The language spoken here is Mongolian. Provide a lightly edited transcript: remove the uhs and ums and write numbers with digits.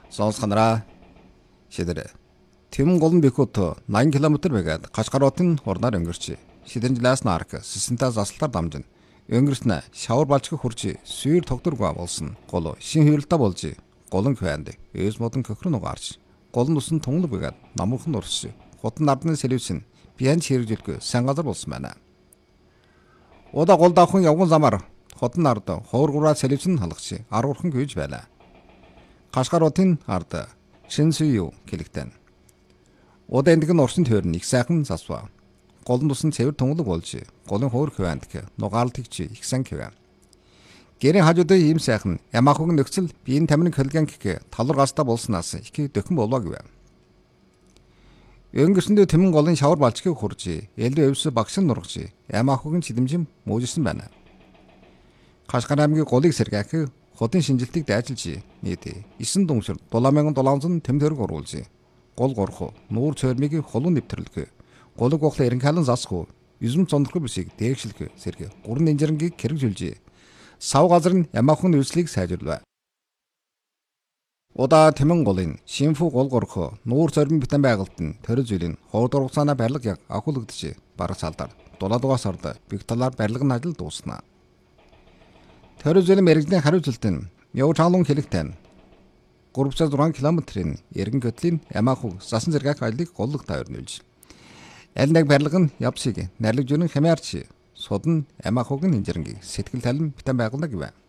Сонсгонороо шидэрэ. Тэм голн бикут 80 км байгаад Кашгаруутын хурнаар өнгөрч. Шидэрнжлаас нарк системтаа заслалтаар дамжин. Өнгөрснө шавар балчиг хурж сүйр тогтургаа болсон. Гол шин хөвөлтөй болж голн хванд. Өөс модон көхрөн угаарч. Голн усан тунглаг байгаад намуухан урсж. Хотон нардны сэлвсэн биян чирэгжүүлгүй сан газар болсон байна. Ода гол давхан явган замаар хотон нард хооргураа сэлвсэн халагч 10 урхан гүйж байлаа. Кашгаруутын ард Шинсүю гэлэгтэн. Ода эндгэн орсон тойрон их сайхан засва. Голн тусан цэвэр тунгалаг болж голын хоор хванд нугаалтгч их сан хэвэ. Гэрийн хажуудын ийм сайхан ямаахуг нөхцөл биеийн тамирын колганк талур гаста болсноос их дөхөн болоо гэв. Өнгөрсөндөө тэмэн голын шавар балчгийг хурж элдв өвс багш нургаж ямаахугийн чидэмжим муужсан байна. Кашгар аймгийн голыг сэргээх хотын шинжилтийг дайжилж нийт 9 дүнсэр 7700 тэмдэрэг оруулж гол горох нуур цормыг холон нэвтрэлг голыг ухлаа эренхалан засах 9 цонхог бисийг дээвшлэх сэргэ 3 инжирэнгийг хэрэгжүүлж сав газар нь ямаахан үйлчлэгийг сайжруулв. Удаа тэмэн голын шинфу гол горох нуур цормын битэн байгальд нь төрө зүйлийн хоор дургацаана барилга яг ахуулагдж бараг салдар дулаадугаас орд бих талаар барилгын ажил дуусна. Төрө зүйлийн мэрэгжлийн хариуцлалт нь Явчаалун хэлэгтэн 306 км-ийн эргэн көтлийн ямаахуг засан зэрэг ажлыг голлог тайрнуулж. Аль нэг барилга нь явсыг нарлаг жүрэн хямаарч судан ямаахугийн инжирэнгийг сэтгэл талан битэн байгуулна гэв.